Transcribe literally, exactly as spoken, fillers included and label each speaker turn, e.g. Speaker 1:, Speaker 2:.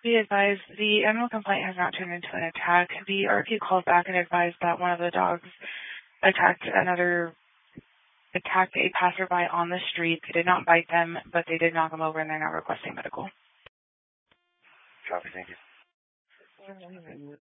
Speaker 1: Be advised, the animal complaint has not turned into an attack. The R P called back and advised that one of the dogs attacked another, attacked a passerby on the street. They did not bite them, but they did knock them over, and they're now requesting medical.
Speaker 2: Copy, thank you.